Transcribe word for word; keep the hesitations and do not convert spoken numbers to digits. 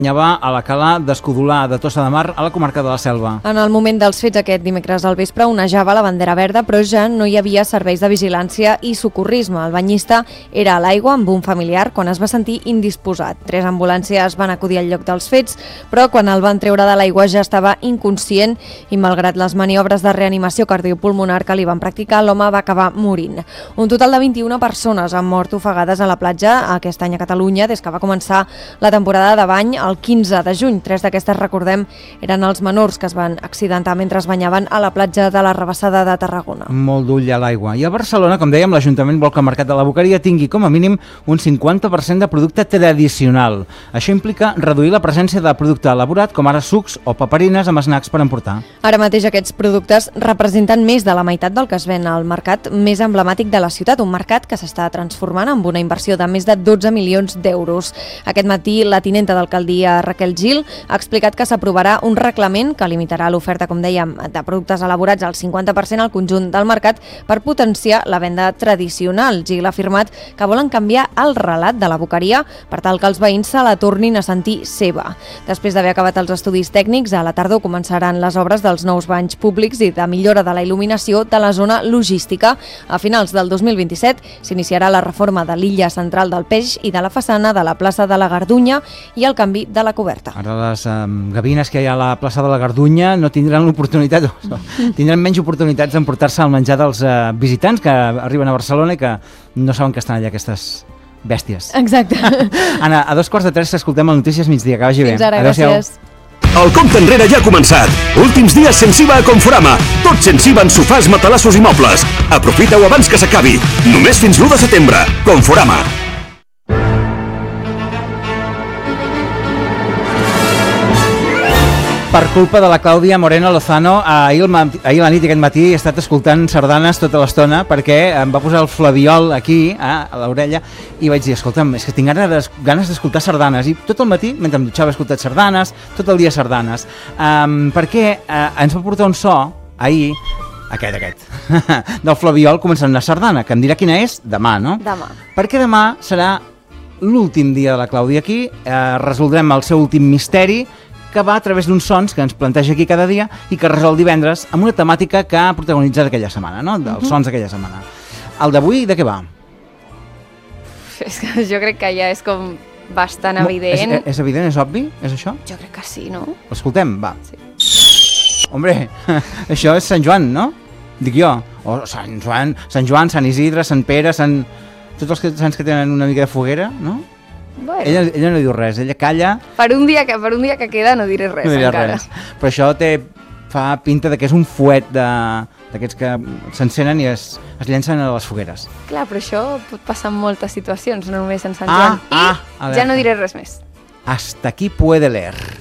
va a la cala d'Escudolà de Tossa de Mar, a la comarca de la Selva. En el moment dels fets aquest dimecres al vespre onejava la bandera verda, però ja no hi havia serveis de vigilància i socorrisme. El banyista era a l'aigua amb un familiar quan es va sentir indisposat. Tres ambulàncies van acudir al lloc dels fets, però quan el van treure de l'aigua ja estava inconscient i, malgrat les maniobres de reanimació cardiopulmonar que li van practicar, l'home va acabar morint. Un total de vint-i-una persones han mort ofegades a la platja aquest any a Catalunya des que va començar la temporada de bany el quinze de juny. Tres d'aquestes, recordem, eren els menors que es van accidentar mentre es banyaven a la platja de la Rabassada de Tarragona. Molt d'ull a l'aigua. I a Barcelona, com dèiem, l'Ajuntament vol que el mercat de la Boqueria tingui com a mínim un cinquanta per cent de producte tradicional. Això implica reduir la presència de producte elaborat, com ara sucs o paperines amb snacks per emportar. Ara mateix aquests productes representen més de la meitat del que es ven al mercat més emblemàtic de la ciutat, un mercat que s'està transformant amb una inversió de més de dotze milions d'euros. Aquest matí la tinenta d'alcaldia Raquel Gil ha explicat que s'aprovarà un reglament que limitarà l'oferta, com dèiem, de productes elaborats al cinquanta per cent al conjunt del mercat per potenciar la venda tradicional. Gil ha afirmat que volen canviar el relat de la Boqueria per tal que els veïns se la tornin a sentir seva. Després d'haver acabat els estudis tècnics, a la tardor començaran les obres dels nous banys públics i de millora de la il·luminació de la zona logística. A finals del dos mil vint-i-set s'iniciarà la reforma de l'illa central del Peix i de la façana de la plaça de la Gardunya i el canvi de la coberta. Ara les um, gavines que hi ha a la plaça de la Gardunya no tindran l'oportunitat, no, tindran menys oportunitats d'emportar-se al menjar dels uh, visitants que arriben a Barcelona i que no saben que estan allà aquestes bèsties. Exacte. Anna, a dos quarts de tres escoltem el Notícies Migdia, que vagi bé. Fins ara, gràcies. El compte enrere ja ha començat. Últims dies sense I V A a Conforama. Tot sense I V A en sofàs, matalassos i mobles. Aprofita-ho abans que s'acabi. Només fins l'u de setembre. Conforama. Per culpa de la Clàudia Moreno Lozano, ahir, el, ahir a la nit i aquest matí he estat escoltant sardanes tota l'estona perquè em va posar el flabiol aquí, eh, a l'orella, i vaig dir, escolta'm, és que tinc ganes d'escoltar sardanes. I tot el matí, mentre em dutxava, he escoltat sardanes, tot el dia sardanes. Um, perquè uh, ens va portar un so, ahir, aquest, aquest, del flabiol començant una sardana, que em dirà quina és demà, no? Demà. Perquè demà serà l'últim dia de la Clàudia aquí, eh, resoldrem el seu últim misteri, que va a través d'uns sons que ens planteja aquí cada dia i que resol divendres amb una temàtica que ha protagonitzat aquella setmana, no? Dels sons d'aquella setmana. El d'avui, de què va? És que jo crec que ja és com bastant evident. És, és evident, és obvi? És això? Jo crec que sí, no? L'escoltem, va. Sí. Hombre, això és Sant Joan, no? Dic jo. O Sant Joan, Sant Joan, Sant Isidre, Sant Pere, Sant... tots els sants que tenen una mica de foguera, no? Bueno. Ella, ella no diu res, ella calla. Per un dia que, per un dia que queda no diré res, no diré encara. Res. Però això té, fa pinta de que és un fuet d'aquests que s'encenen i es, es llencen a les fogueres. Clar, però això pot passar en moltes situacions, no només en Sant Ah, Joan. ah, I ja no diré res més. Hasta aquí puede leer.